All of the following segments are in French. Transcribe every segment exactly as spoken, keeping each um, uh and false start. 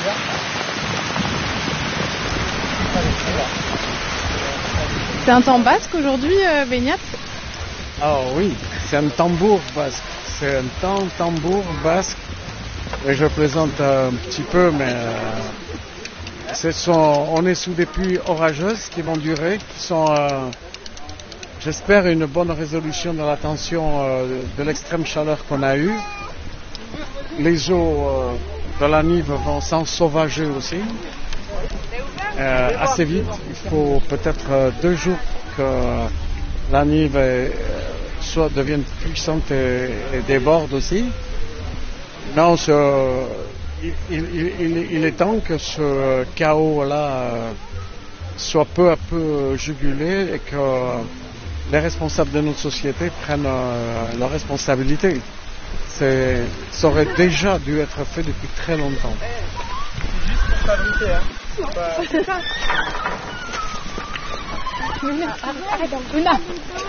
C'est un temps basque aujourd'hui, euh, Beñat? Ah oui, c'est un tambour basque. C'est un temps tambour basque. Et je présente un petit peu, mais euh, ce sont, on est sous des pluies orageuses qui vont durer, qui sont, euh, j'espère, une bonne résolution de la tension euh, de l'extrême chaleur qu'on a eue. Les eaux euh, de la Nive vont s'ensauvager aussi. Euh, assez vite, il faut peut-être euh, deux jours que la Nive est, soit devienne puissante et, et déborde aussi. Non, ce, il, il, il, il est temps que ce chaos-là euh, soit peu à peu jugulé et que les responsables de notre société prennent euh, leurs responsabilités. C'est, ça aurait déjà dû être fait depuis très longtemps. Juste pour fabriquer, hein. C'est pas... C'est ça. Luna, arrête, Luna.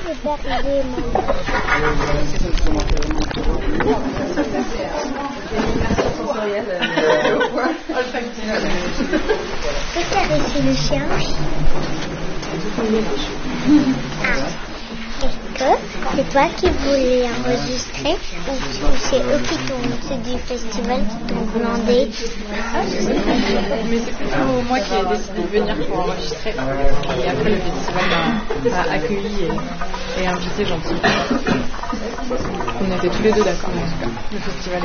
Qu'est-ce que t'as réussi le chien? Ah. Est-ce que c'est toi qui voulais enregistrer ou, ou c'est eux qui t'ont, c'est du festival qui t'ont demandé? Mais c'est plutôt moi qui ai décidé de venir pour enregistrer. Et après le festival m'a, m'a accueilli et, et invité gentiment. On était tous les deux d'accord en tout cas. Le festival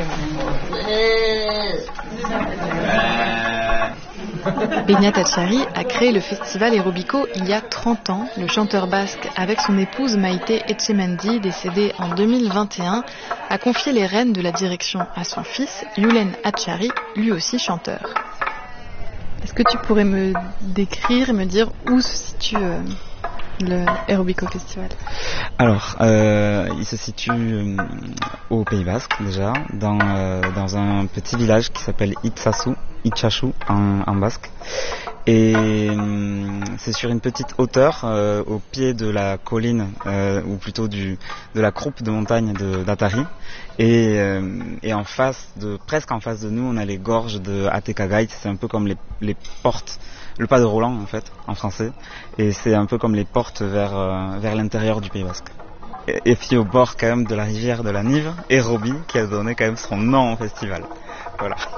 et moi. Beñat Atxarri a créé le festival Aerobico il y a trente ans. Le chanteur basque, avec son épouse Maïté Etchemendi, décédée en deux mille vingt et un, a confié les rênes de la direction à son fils, Julen Atxarri, lui aussi chanteur. Est-ce que tu pourrais me décrire et me dire où se situe euh, le Aerobico Festival? Alors, euh, il se situe euh, au Pays Basque déjà, dans, euh, dans un petit village qui s'appelle Itsasu, Itsasu en, en basque. Et euh, c'est sur une petite hauteur, euh, au pied de la colline, euh, ou plutôt du, de la croupe de montagne de, d'Atari. Et, euh, et en face de, presque en face de nous, on a les gorges de Atekagait. C'est un peu comme les, les portes, le pas de Roland en fait, en français. Et c'est un peu comme les portes vers, euh, vers l'intérieur du Pays Basque. Et, et puis au bord quand même de la rivière de la Nive, Aerobi, qui a donné quand même son nom au festival. Voilà.